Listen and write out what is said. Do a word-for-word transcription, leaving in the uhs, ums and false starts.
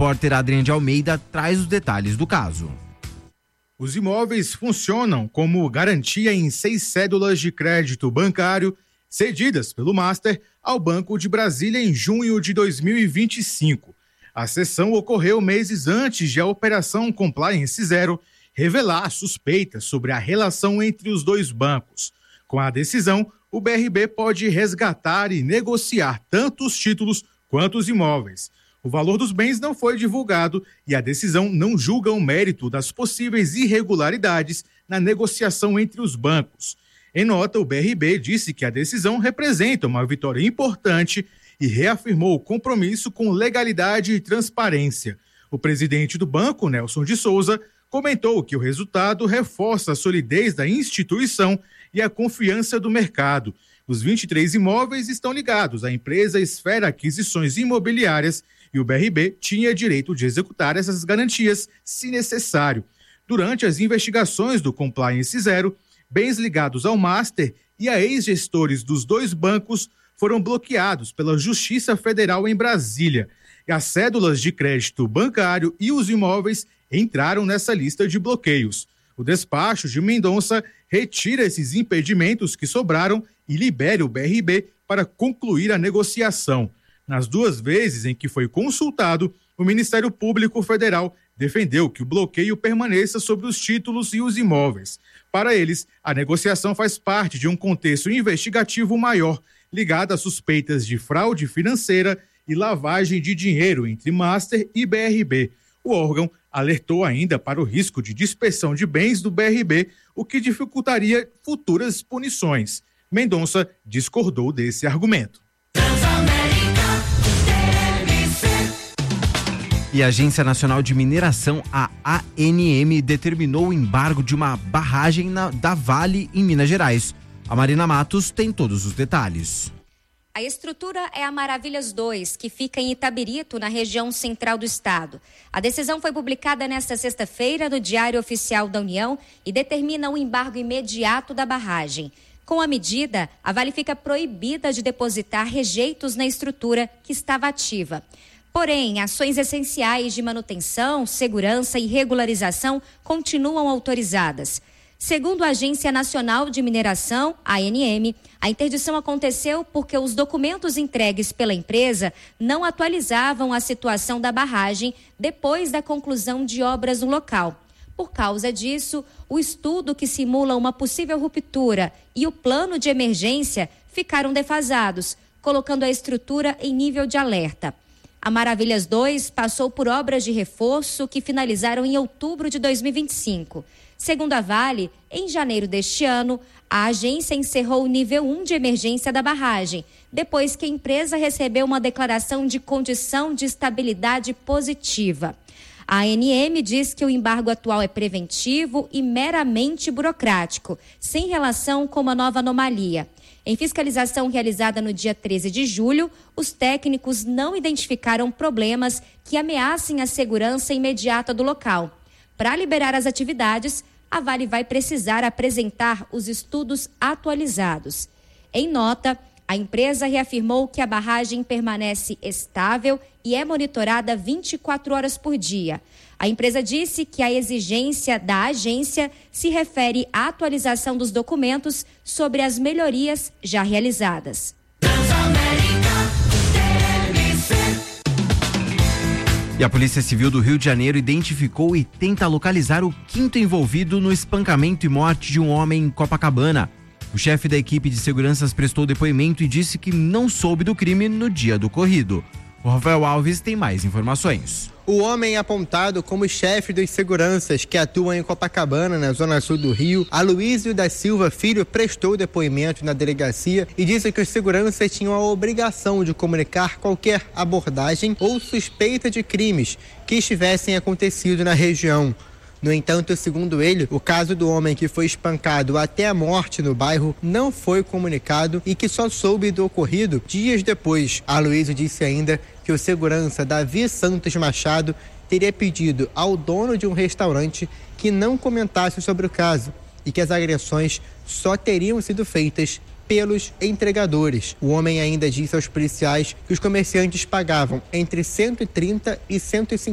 repórter Adriane de Almeida traz os detalhes do caso. Os imóveis funcionam como garantia em seis cédulas de crédito bancário cedidas pelo Master ao Banco de Brasília em junho de dois mil e vinte e cinco. A cessão ocorreu meses antes de a Operação Compliance Zero revelar suspeitas sobre a relação entre os dois bancos. Com a decisão, o B R B pode resgatar e negociar tanto os títulos quanto os imóveis. O valor dos bens não foi divulgado e a decisão não julga o mérito das possíveis irregularidades na negociação entre os bancos. Em nota, o B R B disse que a decisão representa uma vitória importante e reafirmou o compromisso com legalidade e transparência. O presidente do banco, Nelson de Souza, comentou que o resultado reforça a solidez da instituição e a confiança do mercado. Os vinte e três imóveis estão ligados à empresa Esfera Aquisições Imobiliárias e o B R B tinha direito de executar essas garantias, se necessário. Durante as investigações do Compliance Zero, bens ligados ao Master e a ex-gestores dos dois bancos foram bloqueados pela Justiça Federal em Brasília. As cédulas de crédito bancário e os imóveis entraram nessa lista de bloqueios. O despacho de Mendonça retira esses impedimentos que sobraram e libera o B R B para concluir a negociação. Nas duas vezes em que foi consultado, o Ministério Público Federal defendeu que o bloqueio permaneça sobre os títulos e os imóveis. Para eles, a negociação faz parte de um contexto investigativo maior, ligado a suspeitas de fraude financeira e lavagem de dinheiro entre Master e B R B. O órgão alertou ainda para o risco de dispersão de bens do B R B, o que dificultaria futuras punições. Mendonça discordou desse argumento. E a Agência Nacional de Mineração, a A N M, determinou o embargo de uma barragem na, da Vale, em Minas Gerais. A Marina Matos tem todos os detalhes. A estrutura é a Maravilhas dois, que fica em Itabirito, na região central do estado. A decisão foi publicada nesta sexta-feira no Diário Oficial da União e determina o embargo imediato da barragem. Com a medida, a Vale fica proibida de depositar rejeitos na estrutura que estava ativa. Porém, ações essenciais de manutenção, segurança e regularização continuam autorizadas. Segundo a Agência Nacional de Mineração, A N M, a interdição aconteceu porque os documentos entregues pela empresa não atualizavam a situação da barragem depois da conclusão de obras no local. Por causa disso, o estudo que simula uma possível ruptura e o plano de emergência ficaram defasados, colocando a estrutura em nível de alerta. A Maravilhas dois passou por obras de reforço que finalizaram em outubro de dois mil e vinte e cinco. Segundo a Vale, em janeiro deste ano, a agência encerrou o nível um de emergência da barragem, depois que a empresa recebeu uma declaração de condição de estabilidade positiva. A A N M diz que o embargo atual é preventivo e meramente burocrático, sem relação com uma nova anomalia. Em fiscalização realizada no dia treze de julho, os técnicos não identificaram problemas que ameacem a segurança imediata do local. Para liberar as atividades, a Vale vai precisar apresentar os estudos atualizados. Em nota, a empresa reafirmou que a barragem permanece estável e é monitorada vinte e quatro horas por dia. A empresa disse que a exigência da agência se refere à atualização dos documentos sobre as melhorias já realizadas. E a Polícia Civil do Rio de Janeiro identificou e tenta localizar o quinto envolvido no espancamento e morte de um homem em Copacabana. O chefe da equipe de seguranças prestou depoimento e disse que não soube do crime no dia do ocorrido. O Rafael Alves tem mais informações. O homem apontado como chefe dos seguranças que atuam em Copacabana, na zona sul do Rio, Aloísio da Silva Filho, prestou depoimento na delegacia e disse que os seguranças tinham a obrigação de comunicar qualquer abordagem ou suspeita de crimes que estivessem acontecido na região. No entanto, segundo ele, o caso do homem que foi espancado até a morte no bairro não foi comunicado e que só soube do ocorrido dias depois. Aloísio disse ainda que o segurança Davi Santos Machado teria pedido ao dono de um restaurante que não comentasse sobre o caso e que as agressões só teriam sido feitas pelos entregadores. O homem ainda disse aos policiais que os comerciantes pagavam entre cento e trinta e cento e cinquenta